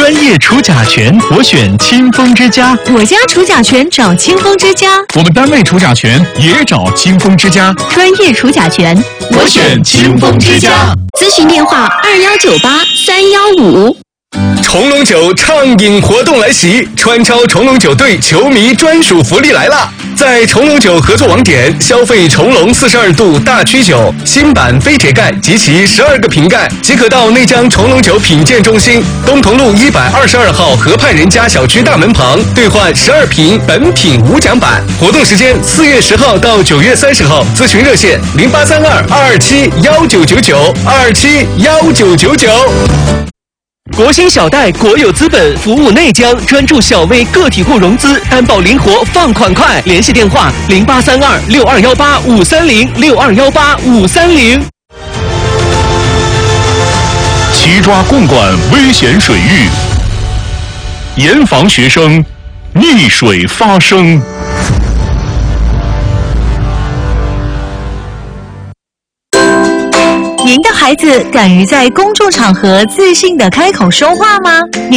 专业除甲醛，我选清风之家。 我家除甲醛找清风之家。 我们单位除甲醛也找清风之家。 专业除甲醛， 我选清风之家。 咨询电话2198-315。 重龙酒畅饮活动来袭，川超重龙酒队球迷专属福利来了！在重龙酒合作网点消费重龙42度大曲酒新版飞铁盖及其12个瓶盖，即可到内江重龙酒品鉴中心东同路122号河畔人家小区大门旁兑换12瓶本品无奖版。活动时间4月10号到9月30号，咨询热线0832-227-1999，227-1999。 国兴小贷国有资本服务内江，专注小微个体户融资，担保灵活，放款快。联系电话0832-6218-530，6218-530。 齐抓共管危险水域，严防学生溺水发生。 您的孩子敢于在公众场合自信地开口说话吗？